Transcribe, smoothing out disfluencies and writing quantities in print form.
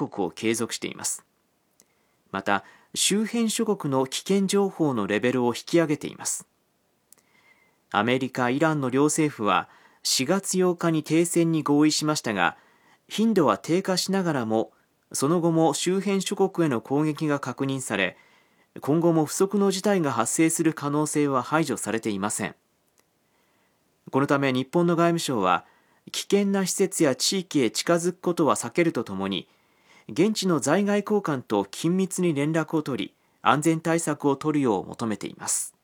告を継続しています。また、周辺諸国の危険情報のレベルを引き上げています。アメリカ、イランの両政府は4月8日に停戦に合意しましたが、頻度は低下しながらも、その後も周辺諸国への攻撃が確認され、今後も不測の事態が発生する可能性は排除されていません。このため日本の外務省は、危険な施設や地域へ近づくことは避けるとともに、現地の在外公館と緊密に連絡を取り、安全対策を取るよう求めています。